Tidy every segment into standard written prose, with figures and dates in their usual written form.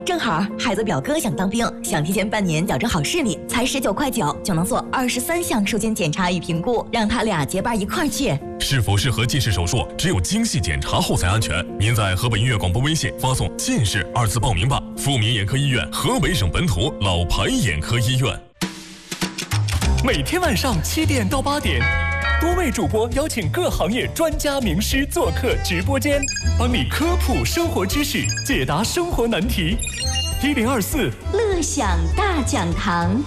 正好孩子表哥想当兵，想提前半年矫正好视力，才19.9块就能做23项术前检查与评估，让他俩结伴一块儿去。 是否适合近视手术，只有精细检查后才安全。您在河北音乐广播微信发送“近视”2字报名吧。富民眼科医院，河北省本土老牌眼科医院。 每天晚上7点到8点，多位主播邀请各行业专家名师做客直播间，帮你科普生活知识，解答生活难题。1024 乐享大讲堂。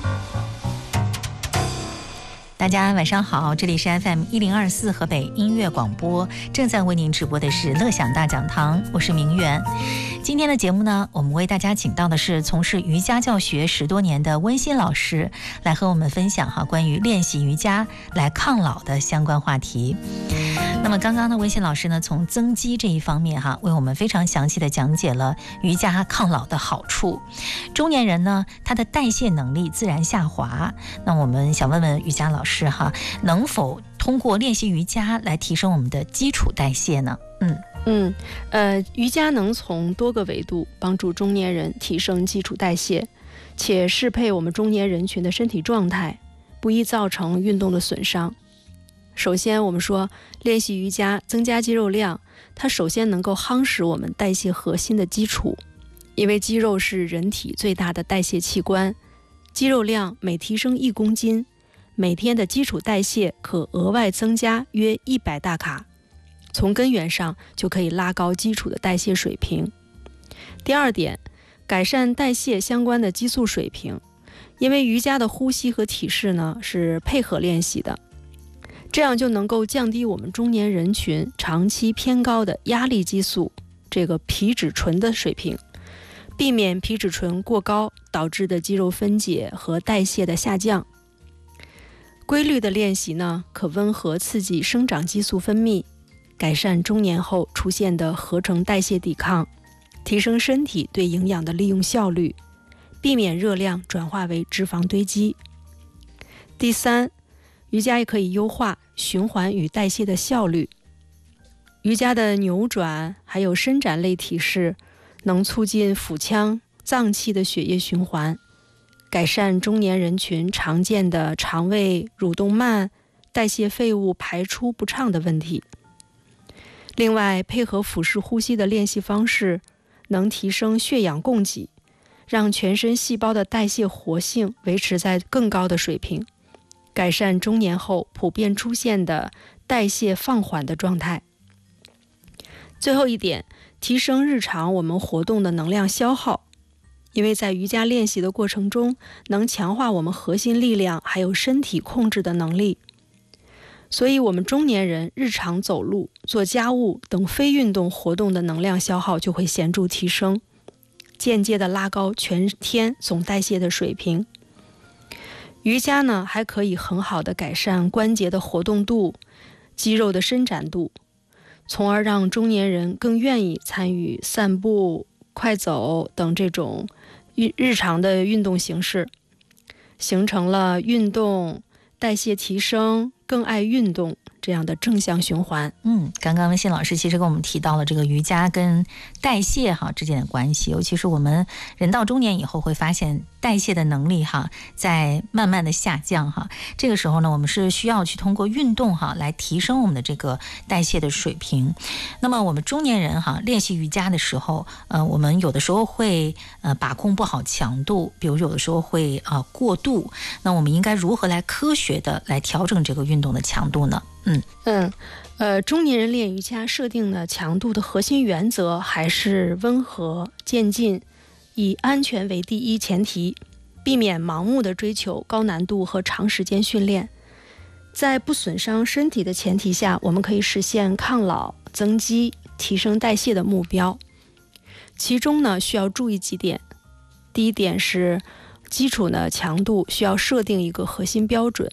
大家晚上好，这里是 FM1024 河北音乐广播，正在为您直播的是乐享大讲堂，我是明媛。今天的节目呢，我们为大家请到的是从事瑜伽教学10多年的温馨老师，来和我们分享关于练习瑜伽来抗老的相关话题。那么刚刚的温馨老师呢，从增肌这一方面为我们非常详细的讲解了瑜伽抗老的好处。中年人呢，他的代谢能力自然下滑，那我们想问问瑜伽老师能否通过练习瑜伽来提升我们的基础代谢呢？ 瑜伽能从多个维度帮助中年人提升基础代谢，且适配我们中年人群的身体状态，不易造成运动的损伤。首先我们说练习瑜伽增加肌肉量，它首先能够夯实我们代谢核心的基础，因为肌肉是人体最大的代谢器官，肌肉量每提升1公斤，每天的基础代谢可额外增加约100大卡，从根源上就可以拉高基础的代谢水平。第二点，改善代谢相关的激素水平，因为瑜伽的呼吸和体式呢是配合练习的，这样就能够降低我们中年人群长期偏高的压力激素这个皮质醇的水平，避免皮质醇过高导致的肌肉分解和代谢的下降。规律的练习呢，可温和刺激生长激素分泌，改善中年后出现的合成代谢抵抗，提升身体对营养的利用效率，避免热量转化为脂肪堆积。第三，瑜伽也可以优化循环与代谢的效率。瑜伽的扭转还有伸展类体式能促进腹腔脏器的血液循环，改善中年人群常见的肠胃蠕动慢、代谢废物排出不畅的问题。另外，配合腹式呼吸的练习方式，能提升血氧供给，让全身细胞的代谢活性维持在更高的水平，改善中年后普遍出现的代谢放缓的状态。最后一点，提升日常我们活动的能量消耗，因为在瑜伽练习的过程中，能强化我们核心力量还有身体控制的能力，所以我们中年人日常走路、做家务等非运动活动的能量消耗就会显著提升，间接的拉高全天总代谢的水平。瑜伽呢，还可以很好的改善关节的活动度、肌肉的伸展度，从而让中年人更愿意参与散步、快走等这种日常的运动形式，形成了运动、代谢提升、更爱运动这样的正向循环。 刚刚温馨老师其实跟我们提到了这个瑜伽跟代谢之间的关系，尤其是我们人到中年以后会发现代谢的能力在慢慢的下降这个时候呢，我们是需要去通过运动来提升我们的这个代谢的水平。那么我们中年人练习瑜伽的时候，我们有的时候会把控不好强度，比如有的时候会过度，那我们应该如何来科学的来调整这个运动的强度呢？ 中年人练瑜伽设定的强度的核心原则还是温和渐进，以安全为第一前提，避免盲目的追求高难度和长时间训练。在不损伤身体的前提下，我们可以实现抗老、增肌、提升代谢的目标。其中呢，需要注意几点。第一点是基础的强度需要设定一个核心标准。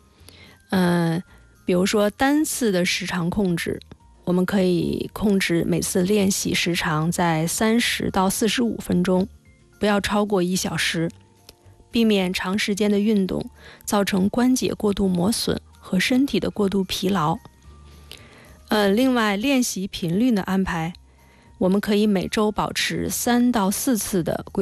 比如说单次的时长控制，我们可以控制每次练习时长在30到45分钟，不要超过1小时，避免长时间的运动造成关节过度磨损和身体的过度疲劳。另外练习频率的安排， 我们可以每周保持3到4次的规